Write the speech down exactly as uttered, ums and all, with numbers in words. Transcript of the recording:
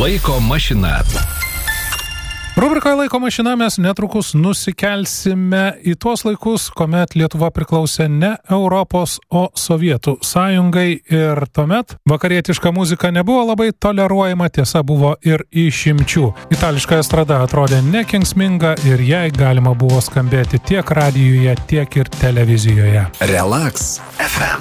Laiko mašina. Rubrikoje Laiko mašina mes netrukus nusikelsime į tuos laikus, kuomet Lietuva priklausė ne Europos, o Sovietų sąjungai ir tuomet vakarietiška muzika nebuvo labai toleruojama, tiesa buvo ir išimčių. Itališka estrada atrodė nekenksminga ir jai galima buvo skambėti tiek radijuje, tiek ir televizijoje. Relax F M.